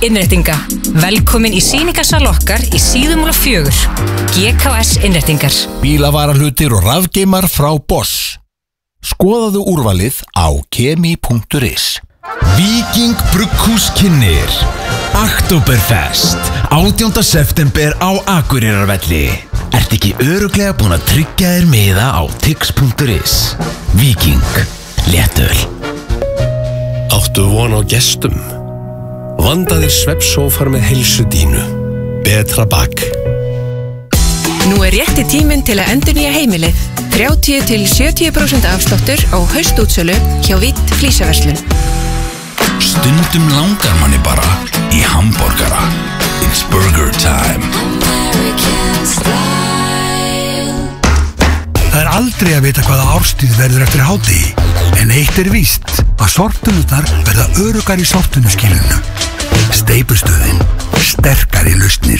innréttinga. Velkomin í sýningarsal okkar í Síðumúla 4. GKS innréttingar. Bílavarahlutir og rafgeimar frá Bosch. Skoðaðu úrvalið á kemi.is. Víking Brugghús kynnir Oktoberfest 18. september á Akureyrarvelli. Ertu ekki örugglega búin að tryggja þér miða á tix.is? Víking, léttöl. Áttu von á gestum? Vandaðir svefnsófar með heilsudínu. Betra bak. Nú rétti tíminn til að endurnýja heimilið. 30-70% afsláttur á haustútsölu hjá Vítt Flísaverslun. Stundum langar manni bara í hamborgara. It's burger time. Það aldrei að vita hvaða árstíð verður eftir hádegi, en eitt víst að sortunurnar verða öruggar í sortunuskilinu. Steypustöðin, sterkari lausnir.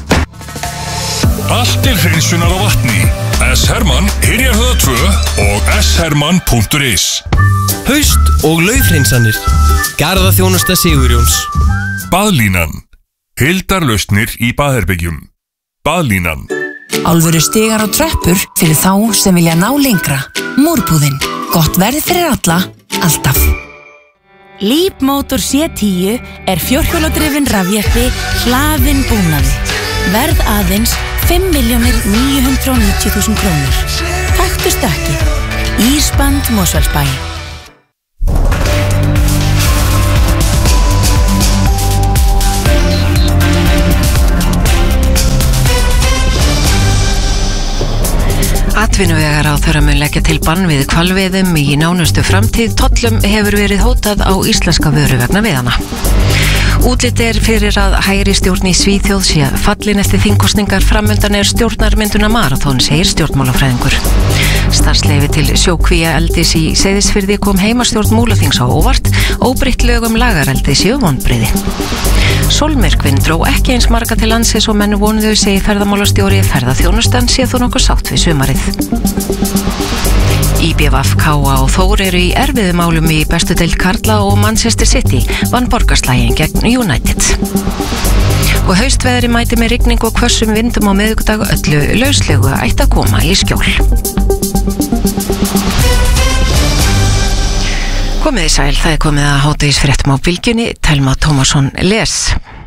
Allt til hreinsunar á vatni. S. Hermann, Yrjarhöða 2 og sherman.is. Haust og laufhreinsanir. Garðaþjónusta Sigurjóns. Baðlínan. Hildarlausnir í baðherbyggjum. Baðlínan. Alvöru stigar á tröppur fyrir þá sem vilja ná lengra. Múrbúðin. Gott verð fyrir alla, alltaf. Leapmotor C10 fjórhjóladrifinn rafjeppi hlaðinn búnaði. Verð aðeins 5.990.000 krónur. Taktu stökki. Ísband Mosfellsbæ. Atvinnuvegaráðherra mun leggja til bann við hvalveiðum í nánustu framtíð. Tollum hefur verið hótað á íslenska vöru vegna veiðanna. Útlit fyrir að hægri stjórn í Svíþjóð sé fallin eftir þingkosningar. Framundan stjórnarmynduna marathon, segir stjórnmálafræðingur. Starfsleyfi til sjókvíaeldis í Seyðisfirði kom heimastjórn Múlaþings á óvart. Óbreytt lög lagareldis séu vonbrigði. Sólmyrkvinn dró ekki eins marga til landsins og menn vonuðu, segir ferðamálastjóri. Ferðaþjónustan sé þó nokkuð sátt við sumarið. IBVF, KA og Þór eru í erfiðum málum í bestu deild karla og Manchester City vann borgarslaginn gegn United. Og haustveðri mæti með rigning og hvössum vindum á miðvikudag. Öllu lauslegu ætti að koma í skjól. Komið í sæl, það komið að hádegisfréttum á Bylgjunni. Telma Tómasson les.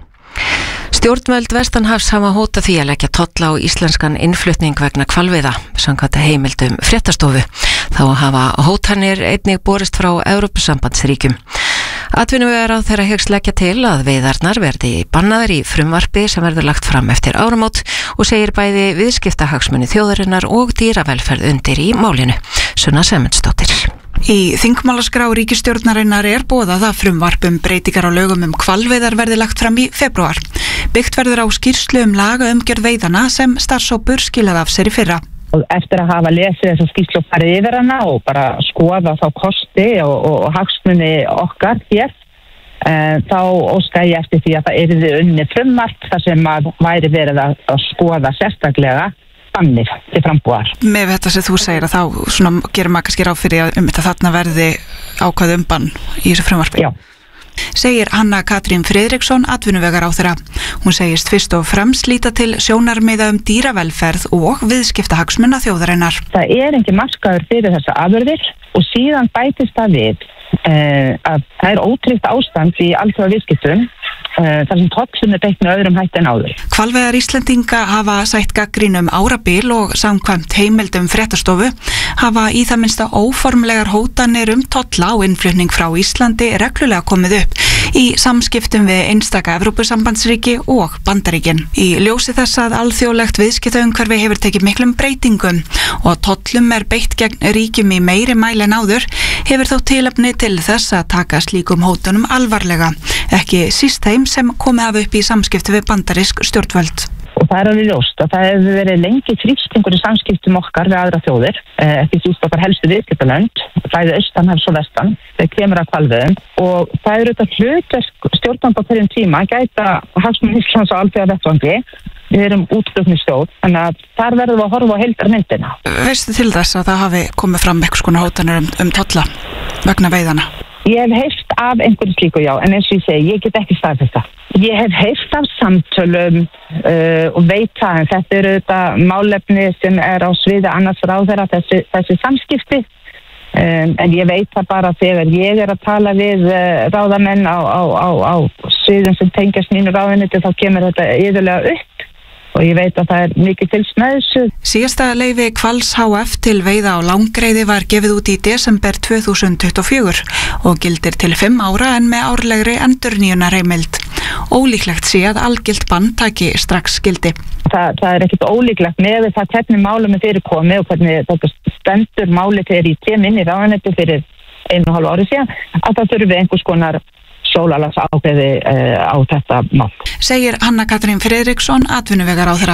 Stjórnvöld vestanhafs hafa hótað því að leggja tolla á íslenskan innflutning vegna hvalveiða, samkvæmt heimildum fréttastofu. Þá hafa hótanir einnig borist frá Evrópusambandsríkjum. Atvinnuvegaráðherra hyggst leggja til að veiðarnar verði bannaðar í frumvarpi sem verður lagt fram eftir áramót og segir bæði viðskiptahagsmuni þjóðarinnar og dýravelferð undir í málinu. Sunna Sæmundsdóttir. Í þingmálaskrá ríkisstjórnarinnar boðað að frumvarp breytingar á lögum hvalveiðar verði lagt fram í febrúar. Byggt verður á skýrslu lagaumgjörð veiðana sem starfshópur skilaði af sér í fyrra. Eftir að hafa lesið þessa skýrslu og farið yfir hana og bara skoða þá kosti og hagsmuni okkar hér, þá óskaði ég eftir því að það yrði unnið frumvarp þar sem að væri verið að skoða sérstaklega þannig til frambúðar. Með þetta sem þú segir að þá gerir maður kannski ráð fyrir að þetta þarna verði ákvæði bann í þessu frumvarpi. Já. Segir Hanna Katrín Friðriksson, atvinnuvegaráðherra. Hún segist fyrst og fremst líta til sjónarmiða dýravelferð og viðskiptahagsmuna þjóðarinnar. Það engin markaður fyrir þessa afurðir og síðan bætist það við að það ótryggt ástand í alþjóðaviðskiptum þar sem tollum beitt með öðrum hætti en áður. Hvalveiðar Íslendinga hafa sætt gagnrýni árabil og samkvæmt heimildum fréttastofu hafa í það minnsta óformlegar hótanir tolla á innflutning frá Íslandi reglulega komið upp í samskiptum við einstaka Evrópusambandsríki og Bandaríkin. Í ljósi þess að alþjóðlegt viðskiptaumhverfi hefur tekið miklum breytingum og tollum beitt gegn ríkjum í meiri mæli en áður, hefur þó tilefni til þess að taka slíkum hótunum alvarlega, ekki síst þeim sem komið hafa upp í samskipti við bandarísk stjórnvöld. Og það alveg ljóst að það hefur verið lengi þrýstingur í samskiptum okkar við aðra þjóðir, ekki síst okkar helstu viðskiptalönd, bæði austan, og vestan, þegar kemur að hvalveiðum, og það auðvitað hlutverk stjórnvalda á hverjum tíma að gæta hagsmuni Íslands á alþjóðavettvangi. Við erum útflutningsþjóð, þannig að þar verðum við að horfa á heildarmyndina. Veistu til þess að það hafi komið fram einhvers konar hótanir tolla vegna veiðana? Ég hef heyrt af einhverju slíku, já, en eins og ég segi, ég get ekki staðfest það. Ég hef heyrt af samtölum og veit það, en þetta þetta málefni sem á sviði annars ráðherra, þessi samskipti. En ég veit það bara þegar ég að tala við ráðamenn á sviðum sem tengjast mínu ráðuneyti, þá kemur þetta iðulega upp. Og ég veit að það mikið til smæðsu. Síðasta leyfi Hvals HF til veiða á Langreiði var gefið út í desember 2024 og gildir til 5 ára en með árlegri endurnýjunarheimild. Ólíklegt sé að algilt bann taki strax gildi. Það ekkert ólíklegt með það hvernig málum fyrir komið og hvernig þetta stendur máli þegar ég kem inn í ráðuneyti fyrir 1,5 ári síðan, að það þurfi einhvers konar sólalags ákveði á þetta mál. Segir Hanna Katrín Friðriksson, atvinnuvegaráðherra.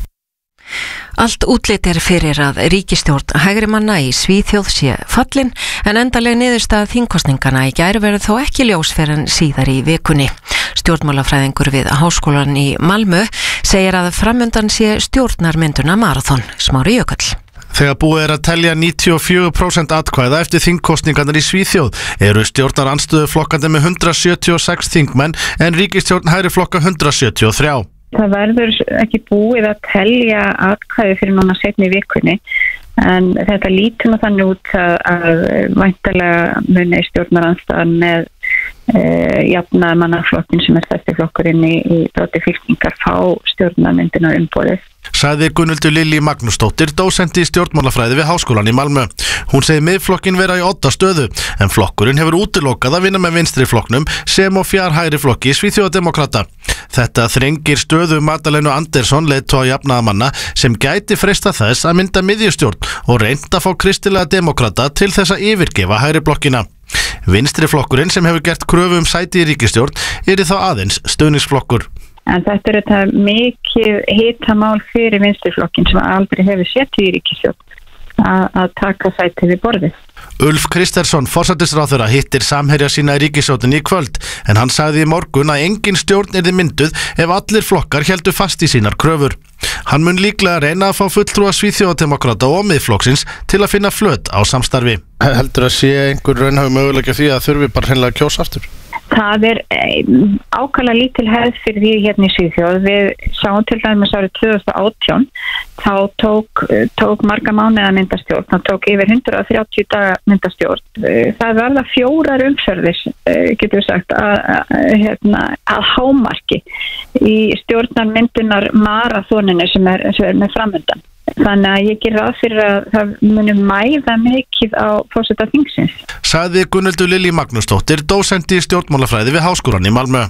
Allt útlit fyrir að ríkisstjórn hægri manna í Svíþjóð sé fallin, en endaleg niðurstaða þingkosningana í gær verður þó ekki ljós fyrr en síðar í vikunni. Stjórnmálafræðingur við Háskólann í Malmö segir að framundan sé stjórnarmynduna marathon. Smári Jökull. Þegar búið að telja 94% atkvæða eftir þingkosningarnar í Svíþjóð eru stjórnarandstöðuflokkandi með 176 þingmenn en ríkisstjórn hægri flokka 173. Það verður ekki búið að telja atkvæði fyrir núna seinni í vikunni, en þetta lítur nú þannig út að væntanlega muni stjórnarandstaðan með jafnaðarmannaflokkin sem stærsti flokkurinn í broti fylkingar fá stjórnarmyndina umboðið. Sagði Gunnhildur Lilý Magnúsdóttir, dósenti í stjórnmálafræði við Háskólann í Malmö. Hún segir Miðflokkin vera í oddastöðu, en flokkurinn hefur útilokað að vinna með vinstri flokknum sem og fjárhægri flokki Svíþjóðademókrata. Þetta þrengir stöðu Magdalenu Andersson, leiðtoga jafnaðarmanna, sem gæti freista þess að mynda miðjustjórn og reynt að fá kristilega demókrata til þess að yfirgefa hægri blokkina. Vinstri flokkurinn sem hefur gert kröfu sæti í ríkisstjórn yrði þá aðeins stuðningsflokkur. En þetta þetta mikið hitamál fyrir vinstriflokkin sem aldrei hefur setið í ríkisstjórn að taka sæti við borðið. Ulf Kristersson, forsætisráðherra, hittir samherja sína í ríkisstjórninni í kvöld, en hann sagði í morgun að engin stjórn yrði mynduð ef allir flokkar héldu fast í sínar kröfur. Hann mun líklega reyna að fá fulltrúa Svíþjóðademókrata og Miðflokksins til að finna flöt á samstarfi. Heldur að sé einhver raunhafi möguleika því að þurfi bara hreinlega að kjósa aftur? Það ákala lítil hefð fyrir því hérna í Svíþjóð. Við sjáum til dæmis árið 2018, þá tók marga mánuði að mynda stjórn, þá tók yfir 130 daga mynda stjórn. Það verða 4 umferðis, getur við sagt, að hámarki í stjórnarmyndunar marathoninu sem er með framundan. Þannig að ég ger ráð fyrir að það muni mæða mikið á forseta þingsins. Sagði Gunnhildur Lilý Magnúsdóttir, dósenti í stjórnmálafræði við Háskólann í Malmö.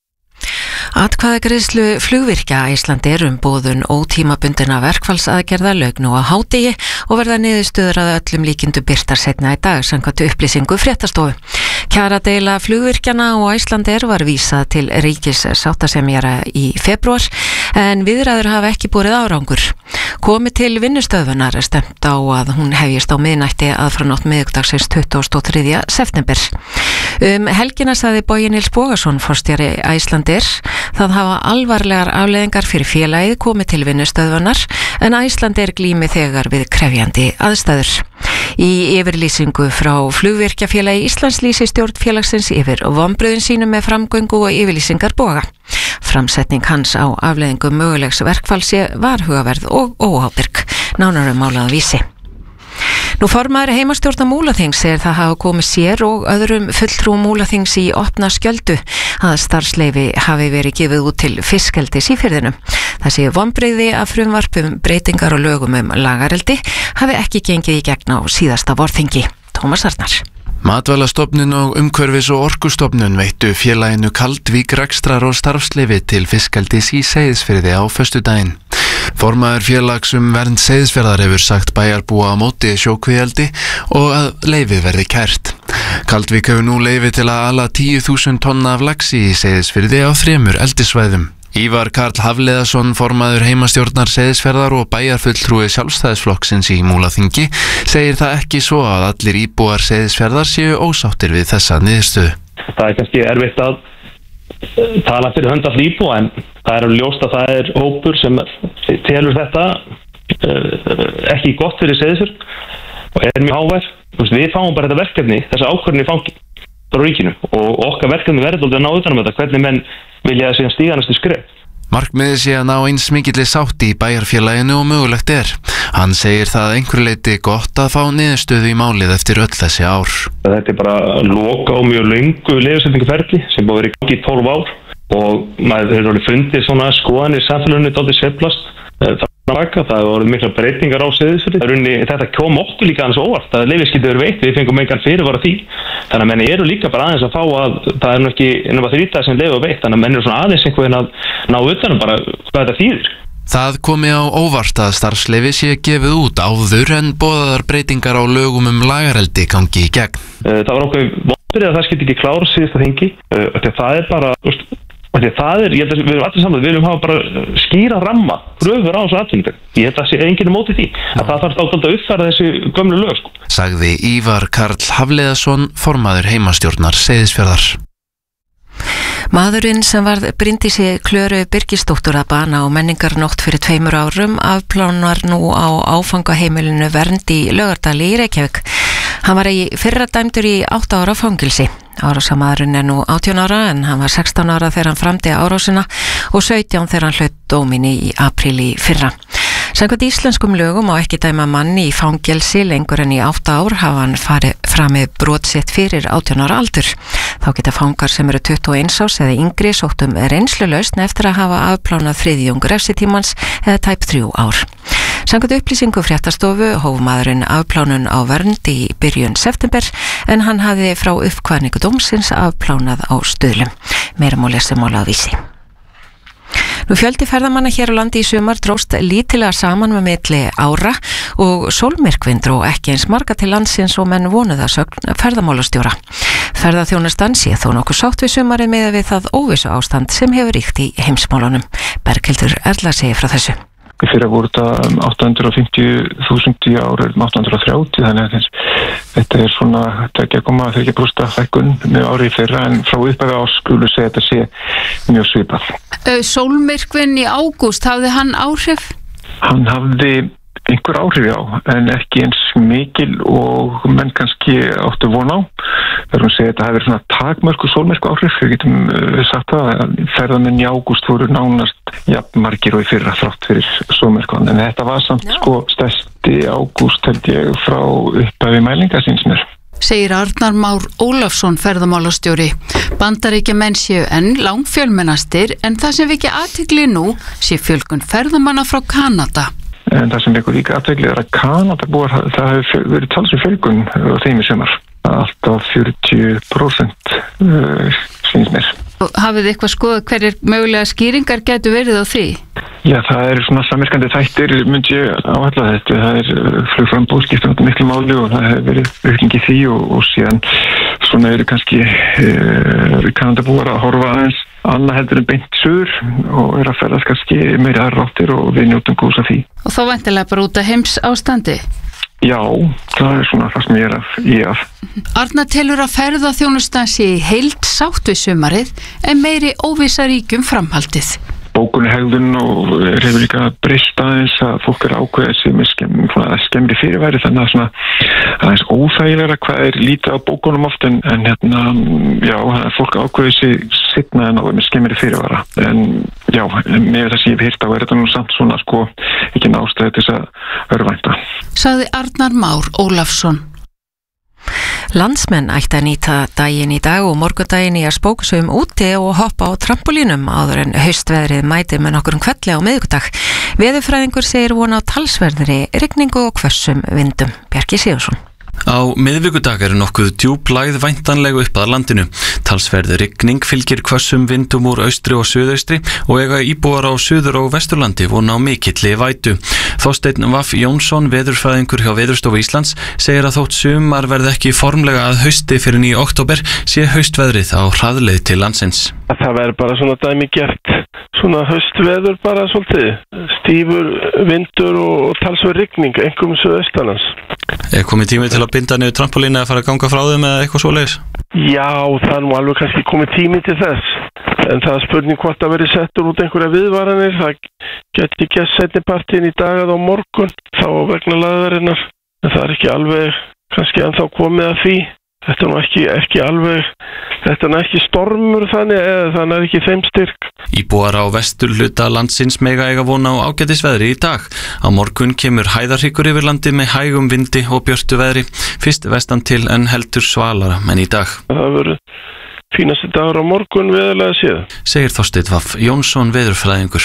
Atkvæðagreiðslu flugvirkja Íslandi boðun ótímabundinna verkfallsaðgerða lauk nú á hádegi og verða niðurstöður að öllum líkindu birtar seinna í dag samkvæmt upplýsingu Fréttastofu. Kjaradeila flugvirkjana á Íslandi var vísað til ríkissáttasemjara í febrúar en viðræður hafa ekki borið árangur. Komi til vinnustöðunar stemt á að hún hefjist á miðnætti aðfranótt miðvikdagsins 23. september. Helgina sagði Bogi Nils Bogason, forstjóri Icelandair, það hafa alvarlegar afleiðingar fyrir félagið komið til vinnustöðunar en Icelandair glími þegar við krefjandi aðstæður. Í yfirlýsingu frá flugvirkjafélagi Íslands lýsi stjórn félagsins yfir vonbrigðum sínum með framgöngu og yfirlýsingar Boga. Framsetning hans á afleiðingum mögulegs verkfalls var hugaverð og óábyrg, nánar málað vísi. Nú formaður heimastjórnar Múlaþings segir það hafa komið sér og öðrum fulltrúum Múlaþings í opna skjöldu að starfsleyfi hafi verið gefið út til fiskeldis í firðinum. Það sé vonbrigði að frumvarpum breytingar og lögum lagareldi hafi ekki gengið í gegn á síðasta vorþingi. Tómas Arnar. Matvælastofnun og umhverfis- og orkustofnun veittu félaginu Kaldvík rekstrar og starfsleyfi til fiskeldis í Seyðisfirði á föstudaginn. Formaður félags vernd Seyðisfjarðar hefur sagt bæjarbúa á móti sjókvíeldi og að leyfið verði kært. Kaldvík hefur nú leyfi til að ala 10.000 tonna af laxi í Seyðisfirði á 3 eldisvæðum. Ívar Karl Hafliðason, formaður heimastjórnar Seyðisfjarðar og bæjarfulltrúi Sjálfstæðisflokksins í Múlaþingi, segir það ekki svo að allir íbúar Seyðisfjarðar séu ósáttir við þessa niðurstöðu. Það kannski erfitt að tala fyrir hönd af íbúa, en það ljóst að það hópur sem telur þetta ekki gott fyrir Seyðisfjörð og mjög hávær. Við fáum bara þetta verkefni, þessa ákvörðin í fangi frá ríkinu og okkar verkefni verður að ná utan um þetta, hvernig menn vilja síðan stíga næstu skref. Markmiðið sé að ná eins mikilli sátt í bæjarfélaginu og mögulegt Hann segir það einhverju leyti gott að fá niðurstöðu í málið eftir öll þessi ár. Þetta bara loka á mjög löngu leyfisveitingaferli sem búið verið í gangi í 12 ár og maður hefur orðið fundið svona skoðanir í samfélaginu dálítið sveiflast. Það voru mikla breytingar á Seyðisfirði. Þetta kom okkur líka aðeins óvart að leyfið skyldi verið veitt, við fengum engan fyrirvara því. Þannig að menn eru líka bara aðeins að fá að það er nú ekki nema 3 dagar sem leyfið veitt, þannig að menn eru svona aðeins einhvern að ná utan bara hvað þetta þýðir. Það komi á óvart að starfsleyfi sé gefið út áður en boðaðar breytingar á lögum lagareldi gangi í gegn. Það var okkur vonbrigði að það skyldi ekki klára síðasta þingi. Það er bara það er, ég held að við erum allir saman, við viljum hafa bara skýra ramma, kröfur á þessu atvinning. Ég held að það sé enginn móti því. Það þarf þá að uppfæra þessi gömlu lög. Sagði Ívar Karl Hafliðason, formaður heimastjórnar Seyðisfjarðar. Maðurinn sem varð Bryndísi Klöru Birgisdóttur að bana og menningarnótt fyrir 2 árum afplánar nú á áfangaheimilinu Vernd í Laugardali í Reykjavík. Hann var í fyrra dæmdur í 8 ára fangilsi. Árásarmaðurinn er nú 18 ára en hann var 16 ára þegar hann framdi árásina og 17 þegar hann hlaut dóminn í apríl í fyrra. Samkvæmt íslenskum lögum á ekki dæma mann í fangelsi lengur en í 8 ár hafa hann farið framið brot sitt fyrir 18 ára aldur. Þá geta fangar sem eru 21 árs eða yngri sóttum reynslulausn eftir að hafa afplánað þriðjung refsitímans eða tæp 3 ár. Samkvæmt upplýsingu fréttastofu hóf maðurinn afplánun á Vernd í byrjun september en hann hafði frá uppkvæðningu dómsins afplánað á Stuðlum. Meira má lesa mála á Vísi. Nú fjöldi ferðamanna hér á landi í sumar dróst lítilega saman með milli ára og sólmyrkvinn dró ekki eins marga til landsins og menn vonuð að sögn ferðamálastjóra. Ferðaþjónustan sé þó nokkuð sátt við sumarið miðað við það óvissu ástand sem hefur ríkt í heimsmálunum. Berghildur Erla segir frá þessu. Fyrir voru þetta 850.000 í árið 830, þannig að þetta er svona, þetta er ekki að koma að 30% hækkun með árið fyrra en frá upphafi árs skulu segja þetta sé mjög svipað. Sólmyrkvinn í ágúst, hafði hann áhrif? Hann hafði einhver áhrif já, en ekki eins mikil og menn kannski áttu von á. Þegar hún segir að þetta hefur svona takmörku sólmyrkvu áhrif, við getum sagt að ferðamenn í ágúst voru nánast jafnmargir og í fyrra þrátt fyrir sólmyrkvan, en þetta var samt stærsti ágúst held ég frá upphafi mælinga síns mér. Segir Arnar Már Ólafsson ferðamálastjóri. Bandaríkjamenn séu enn langfjölmennastir en það sem vekja athygli nú sé fjölgun ferðamanna frá Kanada. En það sem vekur líka athygli er að Kanadabúar, það hefur verið talsverð fjölgun á þeim í sumar. Alltaf 40% sýnist mér. Hafið þið eitthvað skoðað hverjir mögulega skýringar getur verið á því? Já, það er svona samverkandi þættir myndi ég áhella þetta. Það er flugframbúð skiptir miklu máli og það hefur verið aukning í því og síðan svona eru kannski Kanadabúar að horfa aðeins annað heldur en beint suður og eru að ferðast kannski meira ráttir og við njótum góðs af því. Og þá væntanlega bara út af heims ástandi? Já, það er svona það sem ég er af. Arnar telur að ferðaþjónustan sé í heild sátt við sumarið en meiri óvissa ríkjum framhaldið. Bókunarhegðun og hefur líka breyst aðeins að fólk er ákveðið sem er skemmri fyrirværi þannig að svona aðeins óþægilega hvað er lítið á bókunum oft en já, fólk ákveðið sig sitna en á með skemmri fyrirvara en já, með það sem ég hef heyrt á er þetta nú samt svona ekki nástæði til þess að örvænta. Sagði Arnar Már Ólafsson. Landsmenn ætti að nýta daginn í dag og morgundaginn í að spóka sig úti og hoppa á trampolínum áður en haustveðrið mæti með nokkurum hvelli á miðvikudag. Veðurfræðingur segir vona á talsverðri rigningu og hvössum vindum. Bjarki Sigursson. Á miðvikudag eru nokkuð djúp lægð væntanlegu upp að landinu. Talsverð rigning fylgir hvössum vindum úr austri og suðaustri og eiga íbúar á suður- og vesturlandi vona á mikilli vætu. Þorsteinn Vaff Jónsson, veðurfræðingur hjá Veðurstofu Íslands, segir að þótt sumar verði ekki formlega að hausti fyrir í október sé haustveðrið á hraðleið til landsins. Það verður bara svona dæmi gert, svona haustveður bara svolítið, stífur vindur og talsverð rigning, einkum suðaustanlands. Er komið tími til að binda niður trampolínu að fara að ganga frá þeim eða eitthvað svoleiðis? Já, það er nú alveg kannski komið tími til þess, en það er spurning hvort að verið settur út einhverja viðvaranir, það geti gert seinnipartinn í dag eða á morgun, þá vegna lagðarinnar, en það er ekki alveg kannski ennþá komið að því. þetta er nú ekki alveg, þetta er nú ekki stormur þannig, eða þannig er ekki þeim styrk. Íbúar á vesturhluta landsins mega eiga vona á ágætisveðri í dag. Á morgun kemur hæðarhryggur yfir landi með hægum vindi og björtu veðri, fyrst vestan til en heldur svalara en í dag. Það verður fínasti dagur á morgun veðurlega séð. Segir Þorsteinn Vaff Jónsson veðurfræðingur.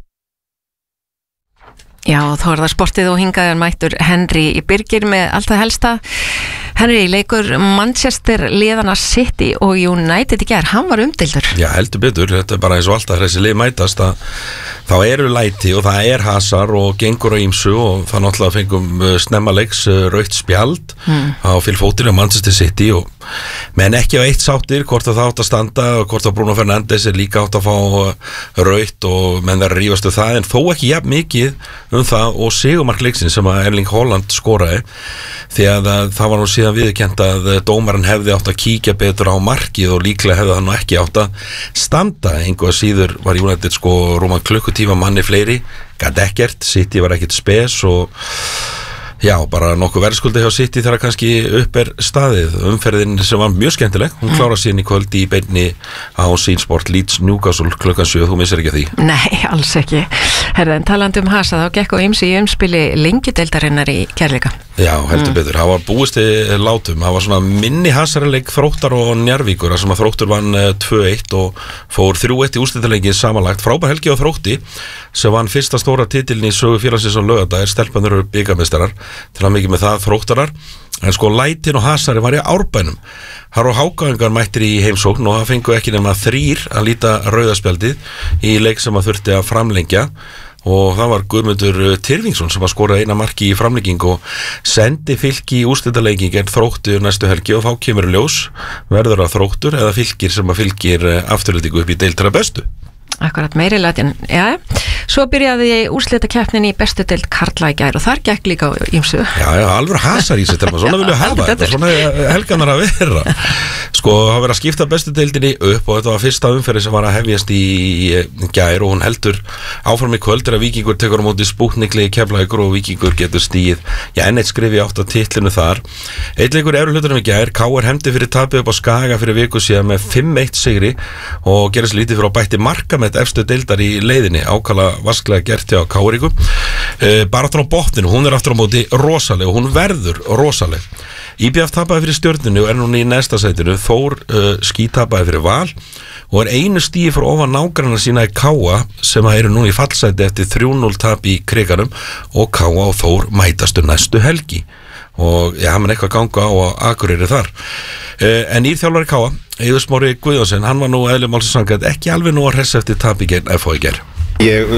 Já, þá það sportið og hingaðar mættur Henry Birgir með allt það helsta. Henry, leikur Manchester liðana City og United í gær, hann var umdeildur. Já, heldur betur, þetta er bara eins og alltaf þessi lið mætast að þá eru læti og það er hasar og gengur á ýmsu og það náttúrulega fengum snemma leiks rautt spjald á fylgfótinu á Manchester City og menn ekki á eitt sáttir hvort að það átt að standa og hvort að Bruno Fernandes er líka átt að fá rautt og menn það rífastu það en þó ekki jafn mikið það og sigurmark leiksins sem að Erling Haaland skoraði því að það var nú síðan viðurkennt að dómarinn hefði átt að kíkja betur á markið og líklega hefði það nú ekki átt að standa einhvað síður var United sko rúman klukkutíma manni fleiri gat ekkert, City var ekkert spes og já, bara nokkuð verðskuldi hjá City þegar kannski upp staðið umferðin sem var mjög skemmtileg hún klára síðan í kvöld í beinni á Sýnsport Leeds Newcastle klukkan 7 þú missir ekki að því? Nei, alls ekki Herðan, talandi hasa, þá gekk á ýmsi í umspili lengjudeildarinnar í kærleika Já, heldur betur, það var búist í látum það var svona minni hasarleik Þróttar og Njarðvíkur sem að Þróttur vann 2-1 og fór 3-1 í úrslitaleikin samanlagt frábær helgi á Þrótti sem vann fyrsta stóra titilin í sögu félagsins á Laugardal stelpunir eru bikarmeistarar til að mikið með það Þróttarar en sko lætin og hasari var í Árbænum þar og hákáingar mættir í heimsókn og það fengu ekki nema 3 að líta rauðaspjaldið í leik sem að þurfti að framlengja og það var Guðmundur Tyrfingsson sem að skora eina marki í framlenging og sendi Fylki í úrslitaleikin gegn Þróttu næstu helgi og þá kemur ljós verður að Þróttur eða Fylkir sem að fylgir afturlendingu upp í deildina bestu Akkurat meiri latin, já. Svo byrjaði ég úrslitakeppnin í bestu deild karla í gær og þar gekk líka á ýmsu. Já, alveg hasar í sig, svona vilju hafa þetta, svona helganar að vera. Sko, það verið að skipta bestu deildinni upp og þetta var fyrsta umferði sem var að hefjast í gær og hún heldur áfram í kvöld þegar Víkingur tekur á móti Spútnikli í Keflavíkur og Víkingur getur stíð, enn eitt skrifi átt að titlinu þar. Eitt leikur efri hlutunum í gær, KR hefndi fyrir tapið upp á Skaga fyrir viku síðan með 5-1 sigri og gerist lítið fyrir að bætti marka með efstu deildar í leiðinni ákala vasklega gert hjá Káríku bara á botninu, hún aftur á móti rosaleg og hún verður rosaleg IBF tapaði fyrir Stjörnunni og er núna í næsta sætinu Þór skítapaði fyrir Val og einu stíi fyrir ofan nágrannar sína í Káa sem eru núna í fallsæti eftir 3-0 tap í Krikanum og Káa og Þór mætastu næstu helgi og hann mun eitthvað ganga á Akureyri þar en nýrþjálfari Káa Eiður Smári Guðjónsson, hann var nú eðli málsins samkvæmt ekki alveg nú að hressa eftir tap í gegn FH í gær Ég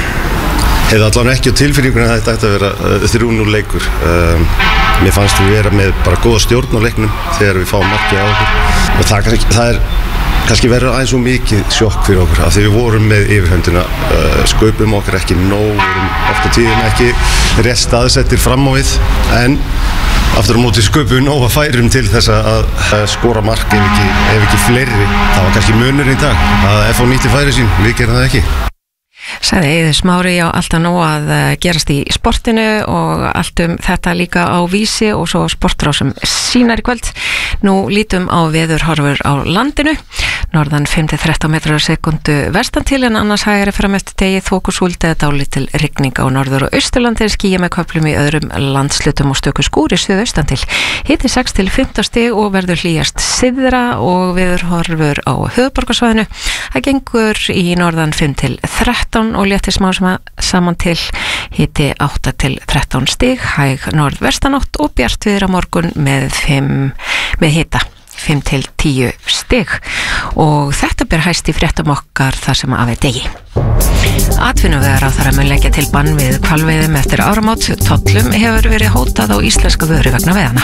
hefði allan ekki á tilfinningunni að þetta ætti að vera 3-0 leikur mér fannst við vera með bara góða stjórn á leiknum þegar við fáum markið á okkur og það er kannski verður aðeins svo mikið sjokk fyrir okkur að því við vorum með yfirhöndina sköpum okkur ekki nóg vorum ofta tíðum ekki rétt staðsettir fram á við en aftur á móti sköpum nóg að færum til þess að skora mark ef ekki fleiri það var kannski munur í dag að FH nýtti færi sín, við gerum það ekki Sagði Eiður Smári á alltaf nú að gerast í sportinu og allt þetta líka á Vísi og svo sportrásum sínar í kvöld. Nú lítum á veðurhorfur á landinu. Norðan 5-13 metrar á sekundu vestan til en annars hægari fram eftir degi þokusúld eða dálítil rigning á norður og austurlandi skýja með köflum í öðrum landslutum og stöku skúri suðaustan til. Hiti 6-15 stig og verður hlýjast syðra og veðurhorfur á höfuðborgarsvæðinu. Það gengur í norðan 5-13 og léttir smá saman til hiti 8-13 stig, hæg norðvestanátt og bjart viður á morgun með hita 5-10 stig og þetta ber hæst í fréttum okkar þar sem af er degi. Atvinnuvegaráðherra mun leggja til bann við hvalveiðum eftir áramót. Tollum hefur verið hótað á íslenska vöru vegna veiðanna.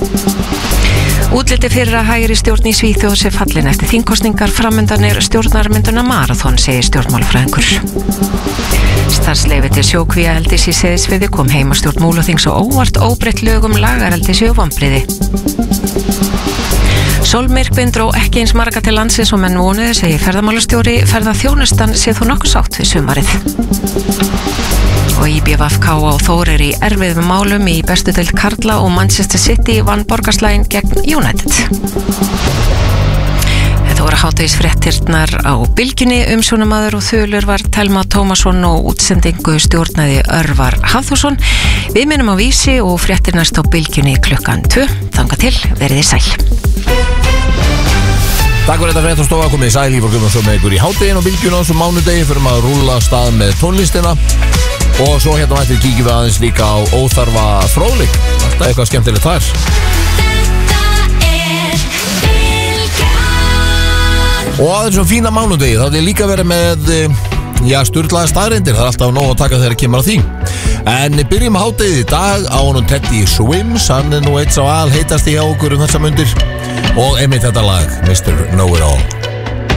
Útliti fyrir að hægri stjórn í Svíþjóð sé fallin eftir þingkosningar framundan stjórnarmynduna marathon, segir stjórnmálafræðingur. Starfsleyfi til sjókvíaeldis í Seyðisfirði kom heim á stjórn Múlaþings og óvart óbreytt lögum lagareldis og vonbrigði. Sólmyrkvinn dró ekki eins marga til landsins og menn vonuðu, segir ferðamálastjóri. Ferðaþjónustan sé þó nokkuð sátt við sumarið. og IBVFK á Þór í erfiðum málum í bestu deild karla og Manchester City vann borgarslægin gegn United. Þetta voru hádegisfréttirnar á Bylgjunni, umsjónamaður og þulur var Telma Tómasson og útsendingu stjórnaði Örvar Hafþórsson. Við minnum á Vísi og fréttir næst á Bylgjunni klukkan 2. Þangað til, veriði sæl. Takk fyrir þetta fréttastofa, komið sæl Ívar Guðmundsson með ykkur í hádeginu og Bylgjuna á þessum mánudegi fyrir að rúlla af stað með tónlistina og svo hérna eftir kíkjum við aðeins líka á óþarfa fróðleik. Þetta er eitthvað skemmtilegt þar. Og á þessum fína mánudegi þá er líka verið með sturlaða staðreyndir, það er alltaf nóg að taka þegar kemur á því. En byrjum hádegið í dag á honum Teddy Swims, hann er nú eitt sá alheitasti hjá okkur þessa mundir og einmitt þetta lag, Mr. Know-It-All.